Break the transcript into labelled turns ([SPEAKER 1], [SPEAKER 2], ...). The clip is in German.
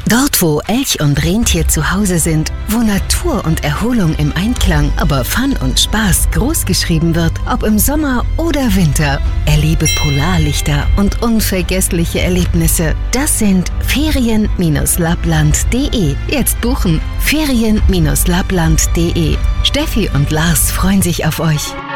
[SPEAKER 1] Dort, wo Elch und Rentier zu Hause sind, wo Natur und Erholung im Einklang, aber Fun und Spaß großgeschrieben wird, ob im Sommer oder Winter. Erlebe Polarlichter und unvergessliche Erlebnisse. Das sind Ferien-Lappland.de. Jetzt buchen. Ferien-Lappland.de. Steffi und Lars freuen sich auf euch.